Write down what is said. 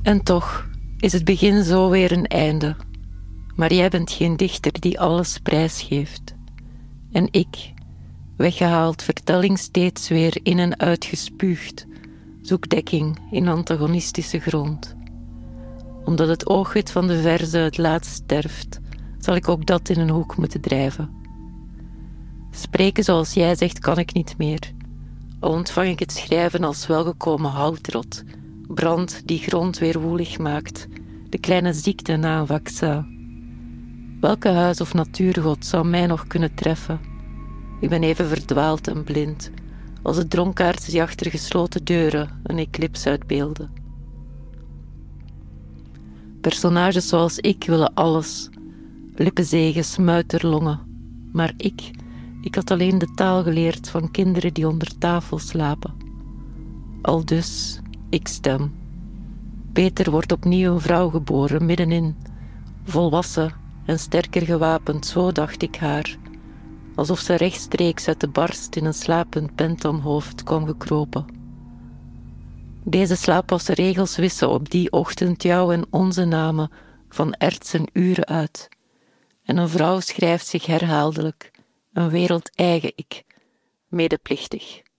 En toch is het begin zo weer een einde. Maar jij bent geen dichter die alles prijsgeeft. En ik, weggehaald, vertelling steeds weer in en uitgespuugd, zoek dekking in antagonistische grond. Omdat het oogwit van de verze het laatst sterft, zal ik ook dat in een hoek moeten drijven. Spreken zoals jij zegt kan ik niet meer. Al ontvang ik het schrijven als welgekomen houtrot, brand die grond weer woelig maakt, de kleine ziekte na een vaccin. Welke huis- of natuurgod zou mij nog kunnen treffen? Ik ben even verdwaald en blind, als de dronkaards die achter gesloten deuren een eclips uitbeelden. Personages zoals ik willen alles, lippenzegen, smuiterlongen, maar ik had alleen de taal geleerd van kinderen die onder tafel slapen. Aldus, ik stem. Peter wordt opnieuw een vrouw geboren, middenin, volwassen en sterker gewapend, zo dacht ik haar, alsof ze rechtstreeks uit de barst in een slapend pentamhoofd kwam gekropen. Deze slaapwassen regels wissen op die ochtend jou en onze namen van erts en uren uit. En een vrouw schrijft zich herhaaldelijk, een wereld eigen ik, medeplichtig.